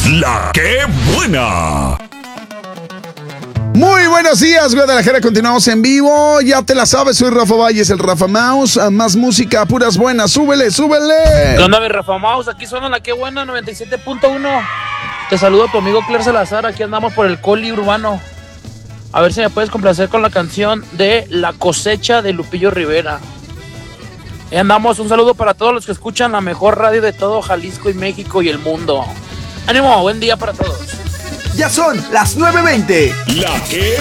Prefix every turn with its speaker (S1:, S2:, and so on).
S1: La que buena.
S2: Muy buenos días, Guadalajara. Continuamos en vivo. Ya te la sabes, soy Rafa Valles, el Rafa Mouse. Más música, puras buenas. Súbele, súbele.
S3: ¿Qué onda, mi Rafa Mouse? Aquí suena la que buena 97.1. Te saludo a tu amigo Claire Salazar. Aquí andamos por el Coli Urbano. A ver si me puedes complacer con la canción de La Cosecha de Lupillo Rivera. Ahí andamos. Un saludo para todos los que escuchan la mejor radio de todo Jalisco y México y el mundo. ¡Ánimo! Buen día para todos.
S4: Ya son las 9:20.
S1: La que